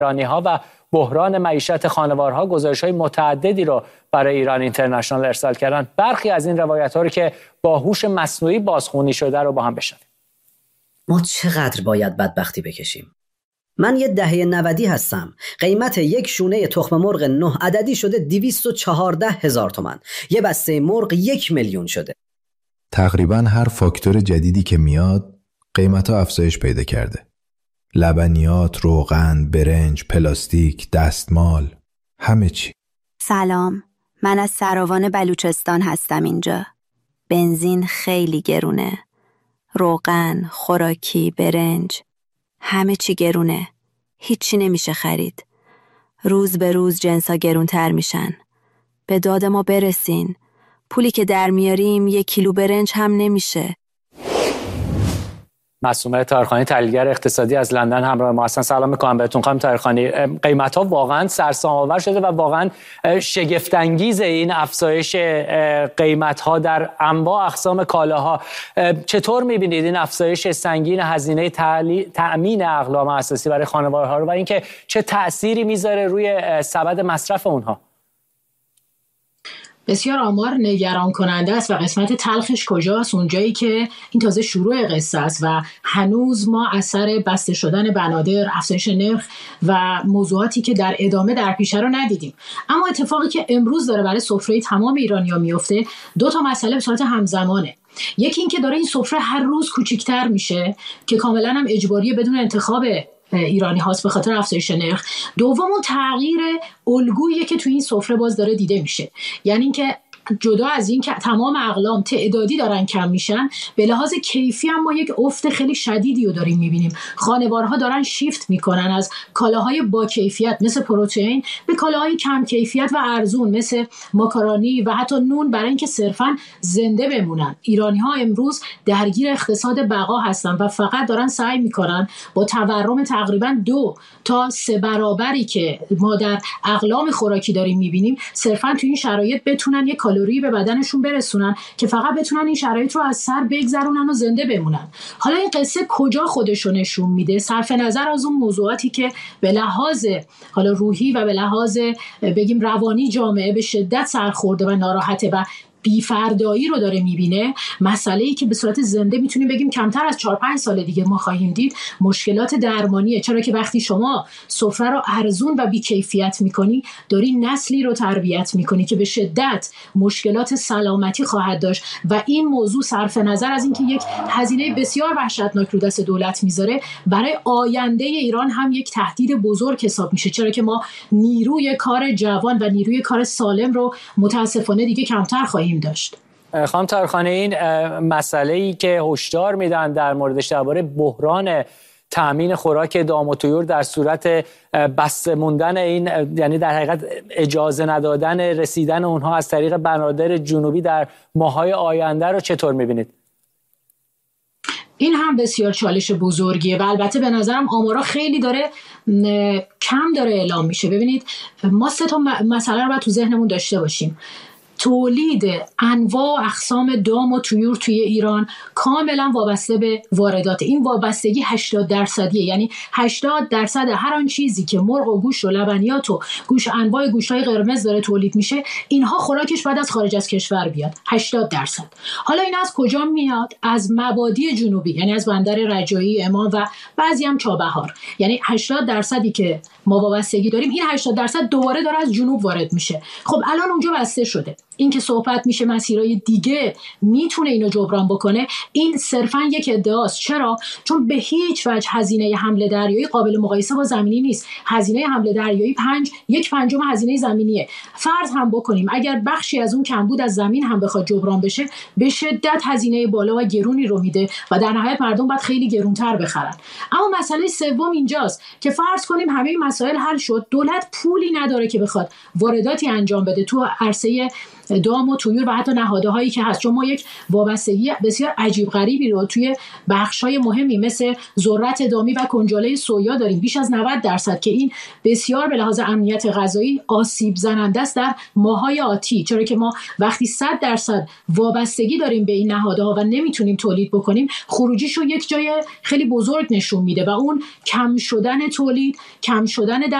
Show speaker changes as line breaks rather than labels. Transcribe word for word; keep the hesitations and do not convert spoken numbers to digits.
ایرانی‌ها و بحران معیشت خانوارها گزارش‌های متعددی رو برای ایران اینترنشنال ارسال کردن. برخی از این روایت‌ها رو که با هوش مصنوعی بازخوانی شده رو با هم بشنویم.
ما چقدر باید بدبختی بکشیم؟ من یه دهه نودی هستم. قیمت یک شونه تخم مرغ نه عددی شده دویست و چهارده هزار تومان. یه بسته مرغ یک میلیون شده.
تقریبا هر فاکتور جدیدی که میاد قیمت‌ها افزایش پیدا کرده. لبنیات، روغن، برنج، پلاستیک، دستمال، همه چی.
سلام، من از سراوان بلوچستان هستم اینجا. بنزین خیلی گرونه. روغن، خوراکی، برنج، همه چی گرونه. هیچی نمیشه خرید. روز به روز جنسا گرونتر میشن. به داد ما برسین. پولی که در میاریم یک کیلو برنج هم نمیشه.
معصومه طاهرخانی، تحلیلگر اقتصادی از لندن همراه ما هستن. سلام میکنم بهتون خانم طاهرخانی. قیمت ها واقعا سرسام‌آور شده و واقعا شگفت انگیز این افزایش قیمت ها در انواع اقسام کالاها. چطور میبینید این افزایش سنگین هزینه تأمین اقلام اساسی برای خانوارها رو و اینکه چه تأثیری میذاره روی سبد مصرف اونها؟
بسیار آمار نگران کننده است و قسمت تلخش کجاست؟ اونجایی که این تازه شروع قصه است و هنوز ما اثر بسته شدن بنادر، افزایش نرخ و موضوعاتی که در ادامه در پیش رو ندیدیم. اما اتفاقی که امروز داره برای سفره تمام ایرانی‌ها میفته، دو تا مسئله به صورت همزمانه. یکی این که داره این سفره هر روز کوچیک‌تر میشه که کاملا هم اجباریه بدون انتخاب ایرانی هاست به خاطر افزایش نرخ. دوم اون تغییر الگویی که توی این سفره باز داره دیده میشه، یعنی اینکه جدا از این که تمام اقلام تعدادی دارن کم میشن، به لحاظ کیفی هم ما یک افت خیلی شدیدی رو داریم میبینیم. خانوارها دارن شیفت میکنن از کالاهای با کیفیت مثل پروتئین به کالاهای کم کیفیت و ارزون مثل ماکارونی و حتی نون برای اینکه صرفا زنده بمونن. ایرانی ها امروز درگیر اقتصاد بقا هستن و فقط دارن سعی میکنن با تورم تقریبا دو تا سه برابری که ما در اقلام خوراکی داریم میبینیم، صرفا تو این شرایط بتونن یک کالری به بدنشون برسونن که فقط بتونن این شرایط رو از سر بگذرونن و زنده بمونن. حالا این قصه کجا خودشو نشون میده؟ صرف نظر از اون موضوعاتی که به لحاظ حالا روحی و به لحاظ بگیم روانی جامعه به شدت سرخورده و ناراحته و بی‌فردایی رو داره میبینه، مسئله‌ای که به صورت زنده میتونیم بگیم کمتر از چهار پنج سال دیگه ما خواهیم دید، مشکلات درمانیه. چرا که وقتی شما سفره رو ارزون و بی‌کیفیت میکنی، داری نسلی رو تربیت میکنی که به شدت مشکلات سلامتی خواهد داشت و این موضوع صرف نظر از اینکه یک هزینه بسیار وحشتناک رو دست دولت میذاره، برای آینده ایران هم یک تهدید بزرگ حساب میشه. چرا که ما نیروی کار جوان و نیروی کار سالم رو متاسفانه دیگه کمتر خواهیم داشت.
خانم طاهرخانی، این مسئله‌ای که هشدار میدن در موردش درباره بحران تامین خوراک دام و طیور در صورت بسته موندن این، یعنی در حقیقت اجازه ندادن رسیدن اونها از طریق بنادر جنوبی در ماه‌های آینده رو چطور میبینید؟
این هم بسیار چالش بزرگیه و البته به نظرم آمارا خیلی داره کم داره اعلام میشه. ببینید ما سه تا مسئله رو باید تو ذهنمون داشته باشیم. تولید انواع و اقسام دام و طیور توی ایران کاملا وابسته به واردات. این وابستگی هشتاد درصدیه، یعنی هشتاد درصد هر آن چیزی که مرغ و گوشت و لبنیات و گوشت انواع گوشت‌های قرمز داره تولید میشه، اینها خوراکش باید از خارج از کشور بیاد. هشتاد درصد. حالا این از کجا میاد؟ از مبادی جنوبی، یعنی از بندر رجایی، امام و بعضی هم چابهار. یعنی هشتاد درصدی که ما وابستگی داریم، این هشتاد درصد دوباره داره از جنوب وارد میشه. خب الان اونجا بسته شده. این که صحبت میشه مسیرهای دیگه میتونه اینو جبران بکنه، این صرفا یک ادعاست. چرا؟ چون به هیچ وجه هزینه حمل دریایی قابل مقایسه با زمینی نیست. هزینه حمل دریایی پنج یک پنجم هزینه زمینیه. فرض هم بکنیم اگر بخشی از اون کمبود از زمین هم بخواد جبران بشه، به شدت هزینه بالا و گرونی رو میده و در نهایت مردم باید خیلی گرونتر بخرن. اما مسئله سوم اینجاست که فرض کنیم همه این مسائل حل شد، دولت پولی نداره که بخواد وارداتی انجام بده تو عرصه دام و طیور و حتی نهادهایی که هست، چون ما یک وابستگی بسیار عجیب غریبی رو توی بخش‌های مهمی مثل ذرت دامی و کنجاله سویا داریم، بیش از نود درصد، که این بسیار به لحاظ امنیت غذایی آسیب زننده است در ماه‌های آتی، چرا که ما وقتی صد درصد وابستگی داریم به این نهادها و نمیتونیم تولید بکنیم، خروجیش رو یک جای خیلی بزرگ نشون میده و اون کم شدن تولید، کم شدن